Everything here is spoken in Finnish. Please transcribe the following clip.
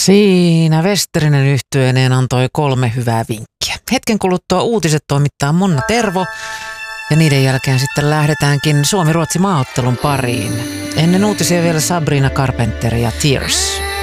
Siinä Westerinen yhtyeineen antoi 3 hyvää vinkkiä. Hetken kuluttua uutiset toimittaa Monna Tervo ja niiden jälkeen sitten lähdetäänkin Suomi-Ruotsi maaottelun pariin. Ennen uutisia vielä Sabrina Carpenter ja Tears.